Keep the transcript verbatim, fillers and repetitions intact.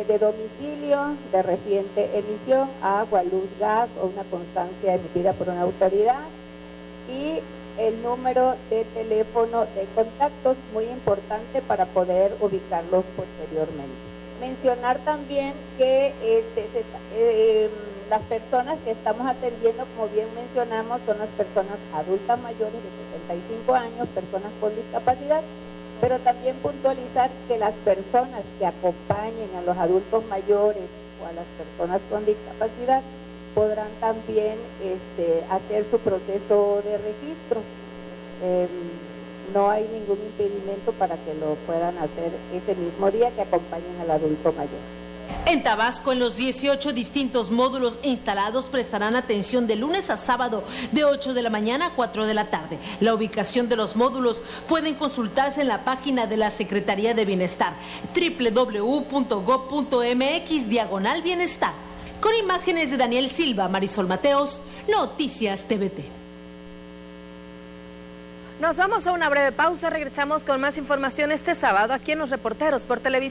de domicilio, de reciente emisión, agua, luz, gas o una constancia emitida por una autoridad, y el número de teléfono de contactos, muy importante para poder ubicarlos posteriormente. Mencionar también que este, se, eh, las personas que estamos atendiendo, como bien mencionamos, son las personas adultas mayores de sesenta y cinco años, personas con discapacidad, pero también puntualizar que las personas que acompañen a los adultos mayores o a las personas con discapacidad podrán también este, hacer su proceso de registro. Eh, no hay ningún impedimento para que lo puedan hacer ese mismo día que acompañen al adulto mayor. En Tabasco, en los dieciocho distintos módulos instalados prestarán atención de lunes a sábado de ocho de la mañana a cuatro de la tarde. La ubicación de los módulos pueden consultarse en la página de la Secretaría de Bienestar, doble u doble u doble u punto gob punto eme equis diagonal bienestar. Con imágenes de Daniel Silva, Marisol Mateos, Noticias T V T. Nos vamos a una breve pausa, regresamos con más información este sábado aquí en Los Reporteros por Televisión.